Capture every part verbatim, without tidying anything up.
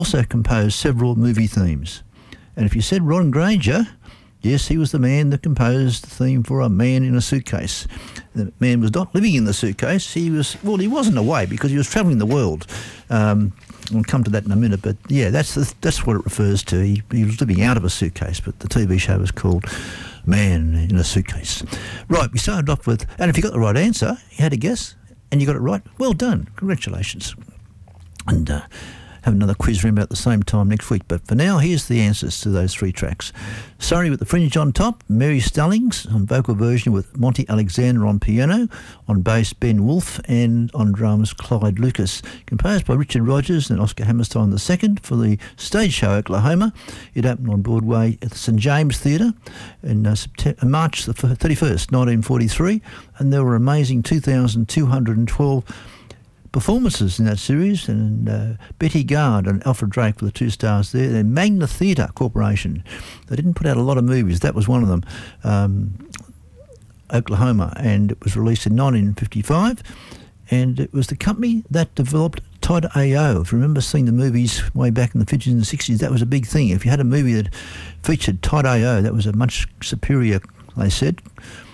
also composed several movie themes. And if you said Ron Granger, yes, he was the man that composed the theme for A Man in a Suitcase. The man was not living in the suitcase. He was, well, he wasn't away because he was travelling the world. Um, We'll come to that in a minute, but yeah, that's the, that's what it refers to. He, he was living out of a suitcase, but the T V show was called Man in a Suitcase. Right, we started off with, and if you got the right answer, you had a guess, and you got it right, well done. Congratulations. And uh, have another quiz room about the same time next week. But for now, here's the answers to those three tracks. Surrey with the Fringe on top, Mary Stallings on vocal version with Monty Alexander on piano, on bass Ben Wolfe, and on drums Clyde Lucas. Composed by Richard Rogers and Oscar Hammerstein the second for the stage show Oklahoma. It opened on Broadway at the Saint James Theatre in uh, September, March the thirty-first, nineteen forty-three, and there were amazing two thousand two hundred twelve performances in that series, and uh, Betty Gard and Alfred Drake were the two stars there. And Magna Theatre Corporation, they didn't put out a lot of movies. That was one of them, um, Oklahoma, and it was released in nineteen fifty-five, and it was the company that developed Todd A O. If you remember seeing the movies way back in the fifties and sixties, that was a big thing. If you had a movie that featured Todd A O, that was a much superior, they said,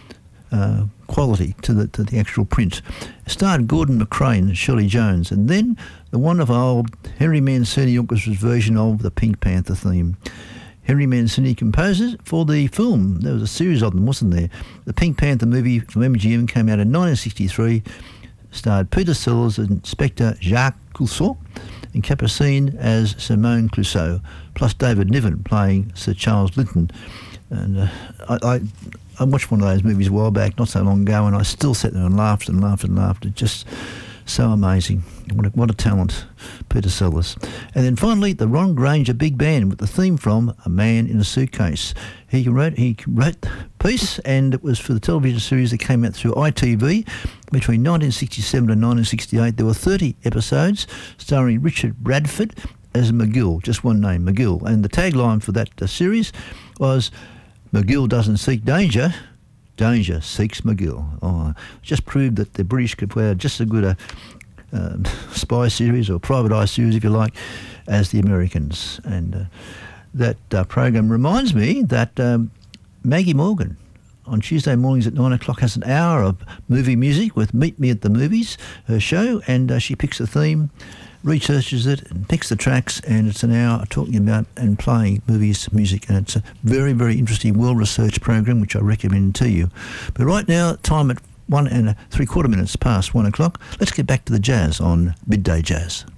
Uh, quality to the to the actual print. It starred Gordon McCrae and Shirley Jones, and then the wonderful old Henry Mancini Orchestra's version of the Pink Panther theme. Henry Mancini composes for the film. There was a series of them, wasn't there? The Pink Panther movie from M G M came out in nineteen sixty-three, starred Peter Sellers and Inspector Jacques Cousteau, and Capucine as Simone Clouseau, plus David Niven playing Sir Charles Linton. And uh, I, I I watched one of those movies a while back, not so long ago, and I still sat there and laughed and laughed and laughed. It's just so amazing. What a, what a talent, Peter Sellers. And then finally, the Ron Granger Big Band with the theme from A Man in a Suitcase. He wrote he wrote the piece, and it was for the television series that came out through I T V between nineteen sixty-seven and nineteen sixty-eight. There were thirty episodes starring Richard Bradford as McGill, just one name, McGill. And the tagline for that uh, series was, McGill doesn't seek danger, danger seeks McGill. Oh, just proved that the British could put out just as good a um, spy series or private eye series, if you like, as the Americans. And uh, that uh, program reminds me that um, Maggie Morgan on Tuesday mornings at nine o'clock has an hour of movie music with Meet Me at the Movies, her show, and uh, she picks a theme, researches it and picks the tracks, and it's an hour talking about and playing movies, music, and it's a very, very interesting, well-researched program which I recommend to you. But right now, time at one and three quarter minutes past one o'clock. Let's get back to the jazz on Midday Jazz.